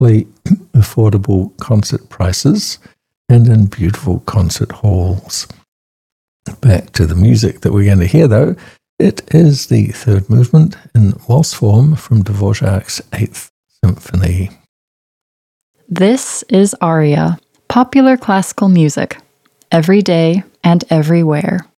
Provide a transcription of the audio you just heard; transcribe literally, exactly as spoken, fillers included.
affordable concert prices and in beautiful concert halls. Back to the music that we're going to hear, though. It is the third movement in waltz form from Dvorak's Eighth Symphony. This is Aria, popular classical music, every day and everywhere.